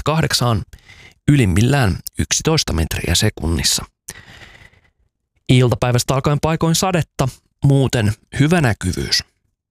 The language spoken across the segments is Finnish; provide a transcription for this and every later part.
8 ylimmillään 11 metriä sekunnissa. Iltapäivästä alkaen paikoin sadetta, muuten hyvä näkyvyys.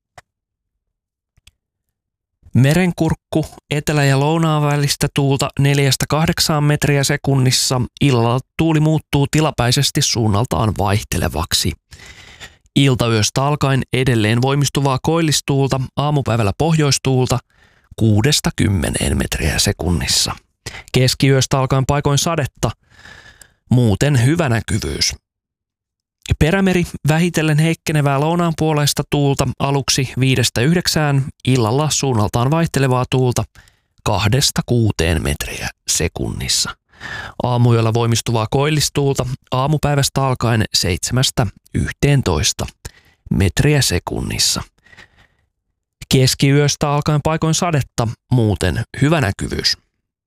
Merenkurkku etelä- ja lounaan välistä tuulta 4-8 metriä sekunnissa. Illalla tuuli muuttuu tilapäisesti suunnaltaan vaihtelevaksi. Iltayöstä alkaen edelleen voimistuvaa koillistuulta, aamupäivällä pohjoistuulta 6-10 metriä sekunnissa. Keskiyöstä alkaen paikoin sadetta, muuten hyvä näkyvyys. Perämeri vähitellen heikkenevää lounaanpuoleista tuulta aluksi 5-9, illalla suunnaltaan vaihtelevaa tuulta 2-6 metriä sekunnissa. Aamuyöllä voimistuvaa koillistuulta aamupäivästä alkaen 7-11 metriä sekunnissa. Keskiyöstä alkaen paikoin sadetta, muuten hyvä näkyvyys.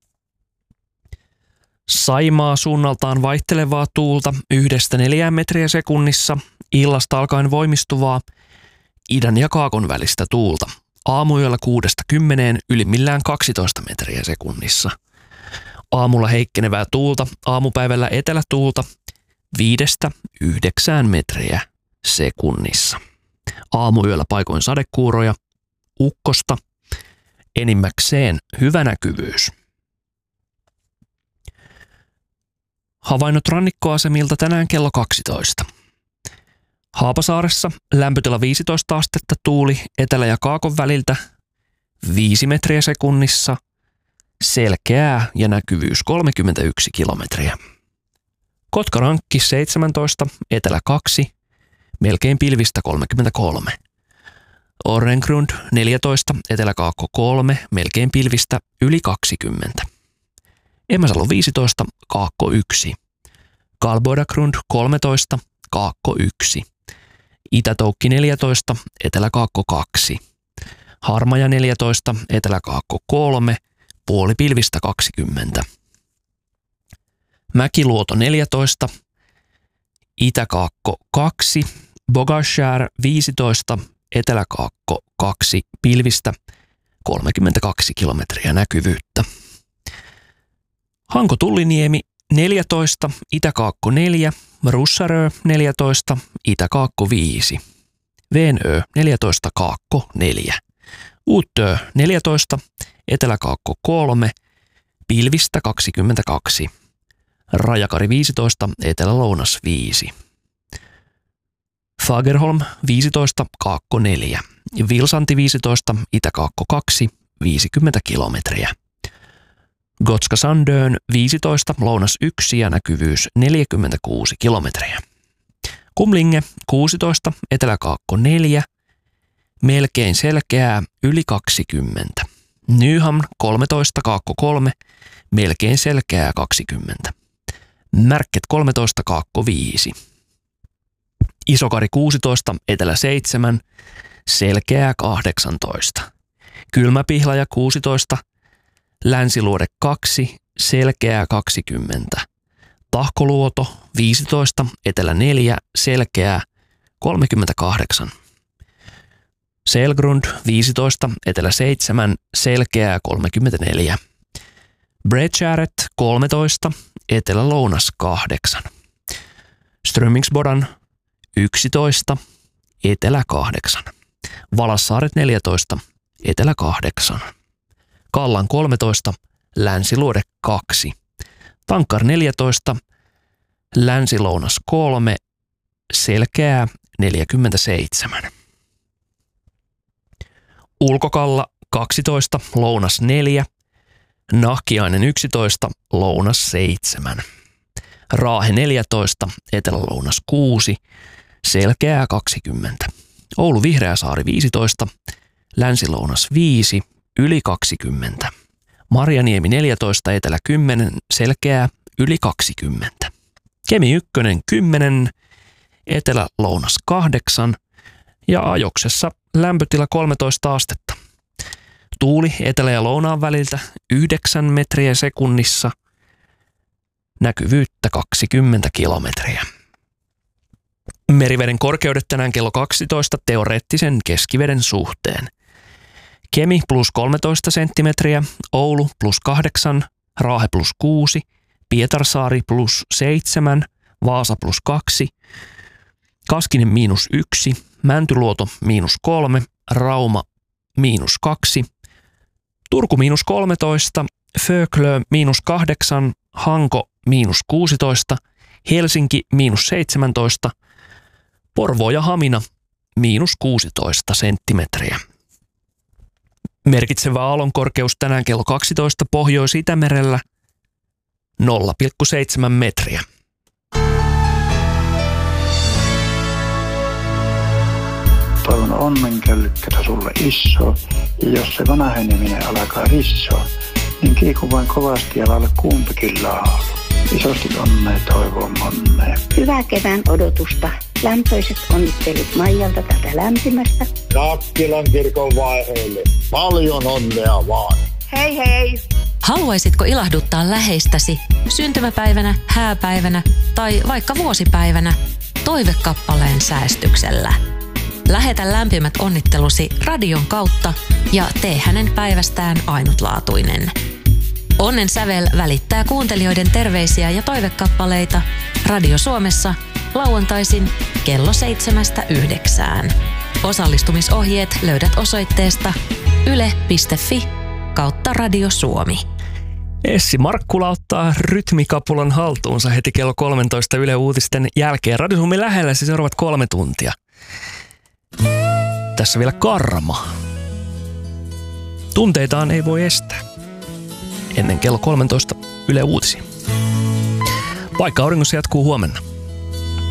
Saimaa suunnaltaan vaihtelevaa tuulta 1-4 metriä sekunnissa, illasta alkaen voimistuvaa idän ja kaakon välistä tuulta. Aamuyöllä 6-10, ylimmillään 12 metriä sekunnissa. Aamulla heikkenevää tuulta, aamupäivällä etelätuulta 5-9 metriä sekunnissa. Aamuyöllä paikoin sadekuuroja, ukkosta, enimmäkseen hyvä näkyvyys. Havainnot rannikkoasemilta tänään kello 12. Haapasaaressa lämpötila 15 astetta, tuuli etelä- ja kaakon väliltä 5 metriä sekunnissa, selkeää ja näkyvyys 31 kilometriä. Kotkarankki 17, etelä 2, melkein pilvistä 33. Orrengrund 14, etelä-kaakko 3, melkein pilvistä yli 20. Emäsalo 15, kaakko 1. Kalbodagrund 13, kaakko 1. Itätoukki 14, etelä-kaakko 2. Harmaja 14, etelä-kaakko 3, puoli pilvistä 20. Mäkiluoto 14, itäkaakko 2. Bogashär 15, eteläkaakko 2, pilvistä 32 kilometriä näkyvyyttä. Hanko-Tulliniemi 14, itäkaakko 4, Russarö 14, itäkaakko 5. Veenö 14, kaakko 4. Uuttö 14, eteläkaakko 3, pilvistä 22. Rajakari 15, etelä-lounas 5. Fagerholm 15, kaakko 4. Vilsanti 15, itäkaakko 2, 50 kilometriä. Gotska Sandön 15, lounas 1 ja näkyvyys 46 kilometriä. Kumlinge 16, eteläkaakko 4, melkein selkeää yli 20. Nyhamn 13, kaakko 3, melkein selkeää 20. Märket 13, kaakko 5. Isokari 16, etelä 7, selkeää 18. Kylmäpihlaja 16, Länsiluode 2, selkeää 20. Tahkoluoto 15, etelä 4, selkeää 38. Selgrund 15, etelä 7, selkeää 34. Bredgäret 13, etelä-lounas 8. Strömingsbodan 11, etelä 8. Valassaaret 14, etelä 8. Kallan 13, Länsiluode 2. Tankkar 14, Länsi-lounas 3, selkeää 47. Ulkokalla 12, lounas 4, Nahkiainen 11, lounas 7. Raahe 14, etelä-lounas 6, selkeää 20. Oulu Vihreäsaari 15, Länsi-lounas 5, yli 20. Marjaniemi 14, etelä 10, selkeää yli 20. Kemi 1, 10, etelä-lounas 8 ja Ajoksessa lämpötila 13 astetta. Tuuli etelä- ja lounaan väliltä 9 metriä sekunnissa, näkyvyyttä 20 kilometriä. Meriveden korkeudet tänään kello 12 teoreettisen keskiveden suhteen. Kemi plus 13 senttimetriä, Oulu plus 8, Raahe +6, Pietarsaari +7, Vaasa +2, Kaskinen -1, Mäntyluoto -3, Rauma -2, Turku -13, Föglö -8, Hanko -16, Helsinki -17, Porvoo ja Hamina -16 senttimetriä. Merkitsevä aallonkorkeus tänään kello 12 Pohjois-Itämerellä 0,7 metriä. Toivon onnenkällykkätä sulle iso, ja jos se vanheneminen alkaa rissoa, niin kiiku vain kovasti ja lailla kumpikin laulu. Isosti onnea toivon monnea. Hyvää kevään odotusta. Lämpöiset onnittelut Maijalta tätä lämpimästä. Nakkilan kirkon vaiheelle. Paljon onnea vaan. Hei hei! Haluaisitko ilahduttaa läheistäsi syntymäpäivänä, hääpäivänä tai vaikka vuosipäivänä toivekappaleen säästyksellä? Lähetä lämpimät onnittelusi radion kautta ja tee hänen päivästään ainutlaatuinen. Onnen sävel välittää kuuntelijoiden terveisiä ja toivekappaleita Radio Suomessa lauantaisin kello 7–9. Osallistumisohjeet löydät osoitteesta yle.fi/Radio Suomi. Essi Markkula ottaa rytmikapulan haltuunsa heti kello 13 Yle Uutisten jälkeen. Radio Suomi lähellä se seuraavat 3 tuntia. Tässä vielä Karma. Tunteitaan ei voi estää. Ennen kello 13 Yle Uutisia. Paikka auringossa jatkuu huomenna.